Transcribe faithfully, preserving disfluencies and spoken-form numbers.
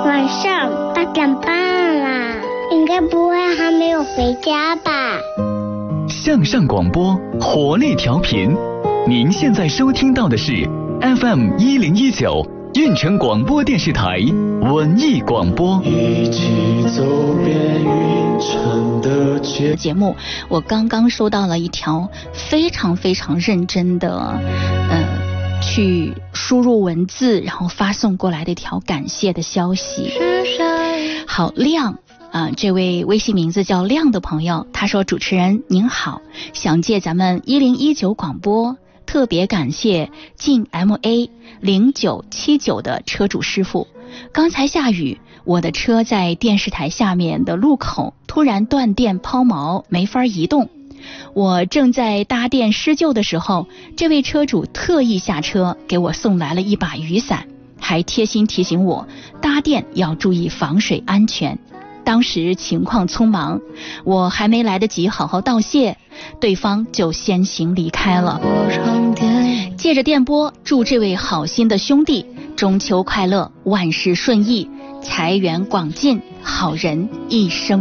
晚上八点半啦，应该不会还没有回家吧？ 向上广播，活力调频。您现在收听到的是 F M 一零一九运城广播电视台文艺广播。 一起走遍运城的街节目，我刚刚收到了一条非常非常认真的，呃，去输入文字然后发送过来的一条感谢的消息。好亮。啊、呃，这位微信名字叫亮的朋友，他说：“主持人您好，想借咱们一零一九广播，特别感谢晋 M A 零九七九的车主师傅。刚才下雨，我的车在电视台下面的路口突然断电抛锚，没法移动。我正在搭电施救的时候，这位车主特意下车给我送来了一把雨伞，还贴心提醒我搭电要注意防水安全。”当时情况匆忙，我还没来得及好好道谢，对方就先行离开了。借着电波，祝这位好心的兄弟中秋快乐，万事顺意，财源广进，好人一生。